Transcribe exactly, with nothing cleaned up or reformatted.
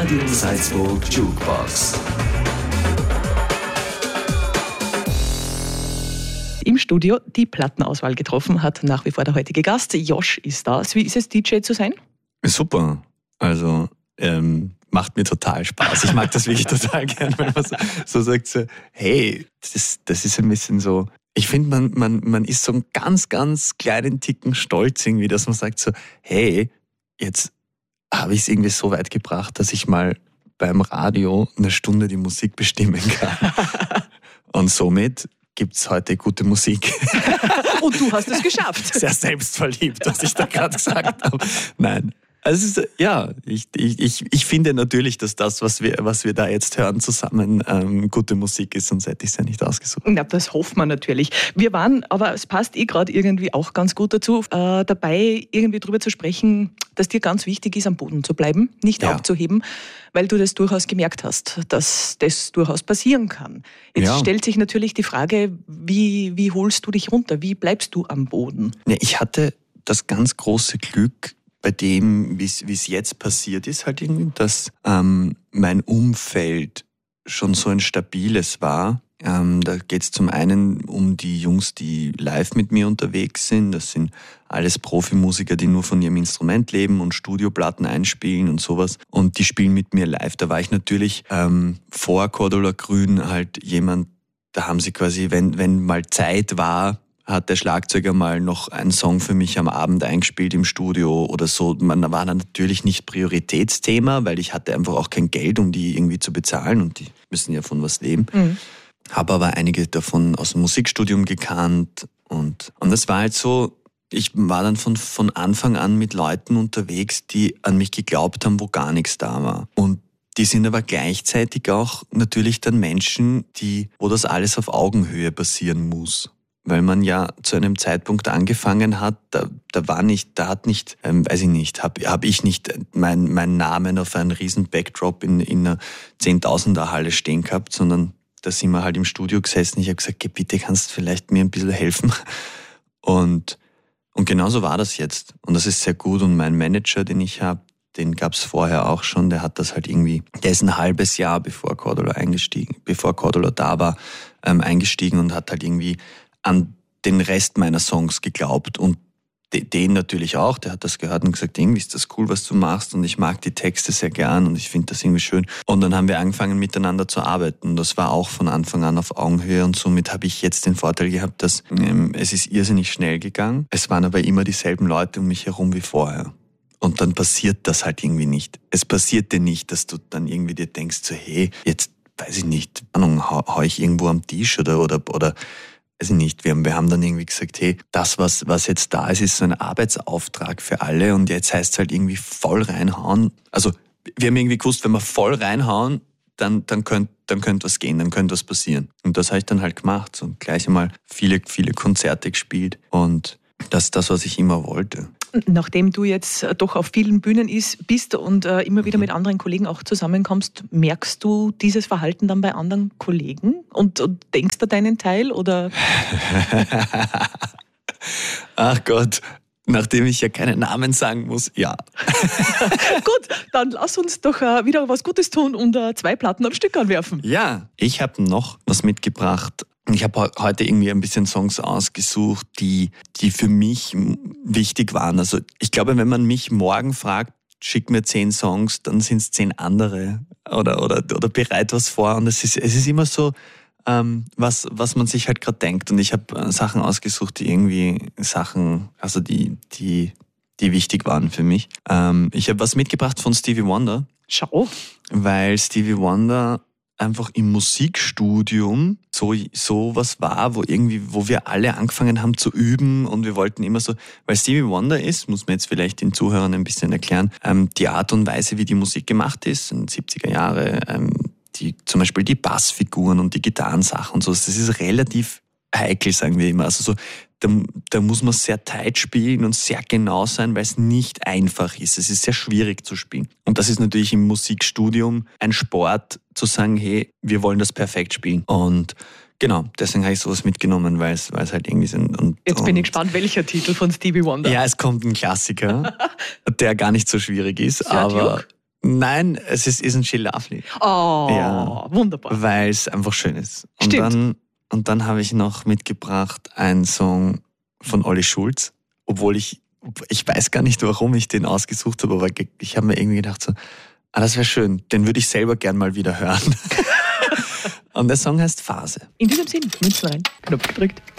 Radio Salzburg Jukebox. Im Studio die Plattenauswahl getroffen hat nach wie vor der heutige Gast. Josh ist da. Wie ist es, D J zu sein? Super. Also ähm, macht mir total Spaß. Ich mag das wirklich total gern, wenn man so, so sagt, so, hey, das, das ist ein bisschen so, ich finde, man, man, man ist so einen ganz, ganz kleinen Ticken stolz irgendwie, dass man sagt so, hey, jetzt habe ich es irgendwie so weit gebracht, dass ich mal beim Radio eine Stunde die Musik bestimmen kann. Und somit gibt es heute gute Musik. Und du hast es geschafft. Sehr selbstverliebt, was ich da gerade gesagt habe. Nein. Also es ist, ja, ich, ich, ich, ich finde natürlich, dass das, was wir, was wir da jetzt hören, zusammen ähm, gute Musik ist, sonst hätte ich es ja nicht ausgesucht. Ja, das hoffen wir natürlich. Wir waren, aber es passt eh gerade irgendwie auch ganz gut dazu, äh, dabei irgendwie drüber zu sprechen, dass dir ganz wichtig ist, am Boden zu bleiben, nicht Ja. aufzuheben, weil du das durchaus gemerkt hast, dass das durchaus passieren kann. Jetzt Ja. stellt sich natürlich die Frage, wie, wie holst du dich runter? Wie bleibst du am Boden? Ja, ich hatte das ganz große Glück, bei dem, wie es jetzt passiert ist, halt irgendwie, dass ähm, mein Umfeld schon so ein stabiles war. Ähm, da geht es zum einen um die Jungs, die live mit mir unterwegs sind. Das sind alles Profimusiker, die nur von ihrem Instrument leben und Studioplatten einspielen und sowas. Und die spielen mit mir live. Da war ich natürlich ähm, vor Cordula Grün halt jemand, da haben sie quasi, wenn, wenn mal Zeit war, hat der Schlagzeuger mal noch einen Song für mich am Abend eingespielt im Studio oder so. Man war dann natürlich nicht Prioritätsthema, weil ich hatte einfach auch kein Geld, um die irgendwie zu bezahlen und die müssen ja von was leben. Mhm. Habe aber einige davon aus dem Musikstudium gekannt und, und das war halt so, ich war dann von, von Anfang an mit Leuten unterwegs, die an mich geglaubt haben, wo gar nichts da war. Und die sind aber gleichzeitig auch natürlich dann Menschen, die, wo das alles auf Augenhöhe passieren muss. Weil man ja zu einem Zeitpunkt angefangen hat, da, da war nicht, da hat nicht, ähm, weiß ich nicht, habe hab ich nicht meinen mein Namen auf einen riesen Backdrop in, in einer Zehntausender-Halle stehen gehabt, sondern da sind wir halt im Studio gesessen. Ich habe gesagt, geh, bitte kannst du vielleicht mir ein bisschen helfen. Und, und genauso war das jetzt. Und das ist sehr gut. Und mein Manager, den ich habe, den gab es vorher auch schon, der hat das halt irgendwie, der ist ein halbes Jahr bevor Cordula eingestiegen, bevor Cordula da war, ähm, eingestiegen und hat halt irgendwie an den Rest meiner Songs geglaubt und den natürlich auch, der hat das gehört und gesagt, irgendwie ist das cool, was du machst und ich mag die Texte sehr gern und ich finde das irgendwie schön. Und dann haben wir angefangen miteinander zu arbeiten. Das war auch von Anfang an auf Augenhöhe und somit habe ich jetzt den Vorteil gehabt, dass ähm, es ist irrsinnig schnell gegangen. Es waren aber immer dieselben Leute um mich herum wie vorher. Und dann passiert das halt irgendwie nicht. Es passiert dir nicht, dass du dann irgendwie dir denkst, so hey, jetzt weiß ich nicht, Ahnung, hau, hau ich irgendwo am Tisch oder oder oder weiß ich nicht, wir haben, wir haben dann irgendwie gesagt, hey, das, was, was jetzt da ist, ist so ein Arbeitsauftrag für alle und jetzt heißt es halt irgendwie voll reinhauen. Also wir haben irgendwie gewusst, wenn wir voll reinhauen, dann, dann könnte dann könnt was gehen, dann könnte was passieren. Und das habe ich dann halt gemacht, so gleich einmal viele, viele Konzerte gespielt und das ist das, was ich immer wollte. Nachdem du jetzt doch auf vielen Bühnen ist, bist und äh, immer wieder mit anderen Kollegen auch zusammenkommst, merkst du dieses Verhalten dann bei anderen Kollegen und, und denkst du deinen Teil oder? Ach Gott, nachdem ich ja keinen Namen sagen muss, ja. Gut, dann lass uns doch äh, wieder was Gutes tun und äh, zwei Platten am Stück anwerfen. Ja, ich habe noch was mitgebracht. Ich habe heute irgendwie ein bisschen Songs ausgesucht, die, die für mich wichtig waren. Also ich glaube, wenn man mich morgen fragt, schick mir zehn Songs, dann sind es zehn andere oder, oder, oder bereit was vor. Und es ist, es ist immer so, ähm, was, was man sich halt gerade denkt. Und ich habe Sachen ausgesucht, die irgendwie Sachen, also die, die, die wichtig waren für mich. Ähm, ich habe was mitgebracht von Stevie Wonder. Schau. Weil Stevie Wonder einfach im Musikstudium so, so was war, wo irgendwie, wo wir alle angefangen haben zu üben und wir wollten immer so, weil Stevie Wonder ist, muss man jetzt vielleicht den Zuhörern ein bisschen erklären, ähm, die Art und Weise, wie die Musik gemacht ist, in den siebziger Jahre, ähm, die, zum Beispiel die Bassfiguren und die Gitarrensachen und so, das ist relativ heikel, sagen wir immer. Also so, da, da muss man sehr tight spielen und sehr genau sein, weil es nicht einfach ist. Es ist sehr schwierig zu spielen. Und das ist natürlich im Musikstudium ein Sport, zu sagen, hey, wir wollen das perfekt spielen. Und genau, deswegen habe ich sowas mitgenommen, weil es, weil es halt irgendwie sind. Und, Jetzt bin und ich gespannt, welcher Titel von Stevie Wonder. Ja, es kommt ein Klassiker, der gar nicht so schwierig ist, Sir aber Duke? Nein, es ist Isn't She Lovely. Oh, Ja. wunderbar. Weil es einfach schön ist. Und Stimmt. dann, und dann habe ich noch mitgebracht einen Song von Olli Schulz, obwohl ich, ich weiß gar nicht, warum ich den ausgesucht habe, aber ich habe mir irgendwie gedacht so, ah, das wäre schön, den würde ich selber gern mal wieder hören. Und der Song heißt Phase. In diesem Sinn, Münzen rein, Knopf gedrückt.